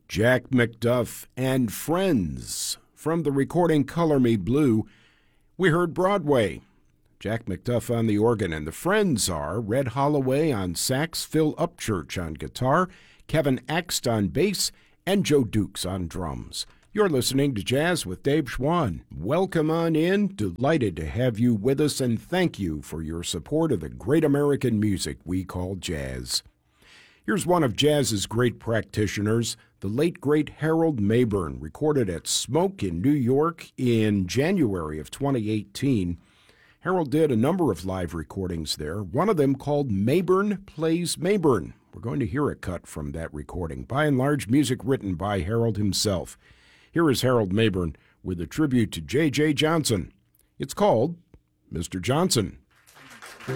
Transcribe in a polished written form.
Jack McDuff and Friends. From the recording Color Me Blue, we heard Broadway. Jack McDuff on the organ, and the Friends are Red Holloway on sax, Phil Upchurch on guitar, Kevin Axt on bass, and Joe Dukes on drums. You're listening to Jazz with Dave Schwann. Welcome on in. Delighted to have you with us, and thank you for your support of the great American music we call jazz. Here's one of jazz's great practitioners, the late, great Harold Mabern, recorded at Smoke in New York in January of 2018. Harold did a number of live recordings there, one of them called Mabern Plays Mabern. We're going to hear a cut from that recording, by and large music written by Harold himself. Here is Harold Mabern with a tribute to J.J. Johnson. It's called Mr. Johnson.